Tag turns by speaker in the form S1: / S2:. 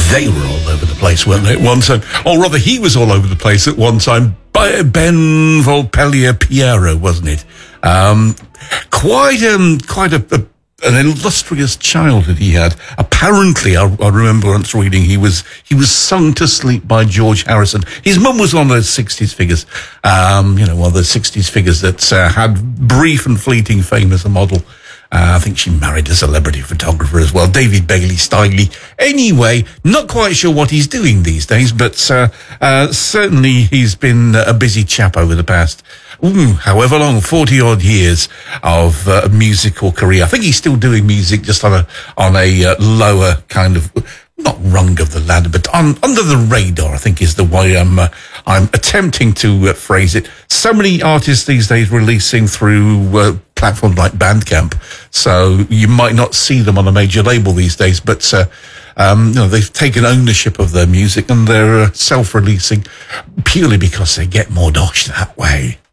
S1: They were all over the place, weren't they, at one time? Or rather, he was all over the place at one time. Ben Volpellier Piero, wasn't it? Quite an illustrious childhood he had. Apparently, I remember once reading he was sung to sleep by George Harrison. His mum was one of those 60s figures, one of those 60s figures that had brief and fleeting fame as a model. I think she married a celebrity photographer as well, David Bailey Stiley. Anyway, not quite sure what he's doing these days, but certainly he's been a busy chap over the past, however long, 40-odd years of musical career. I think he's still doing music, just on a lower kind of, not rung of the ladder, but under the radar, I think is the way I'm attempting to phrase it. So many artists these days releasing through platforms like Bandcamp, so you might not see them on a major label these days, but they've taken ownership of their music and they're self-releasing purely because they get more dosh that way.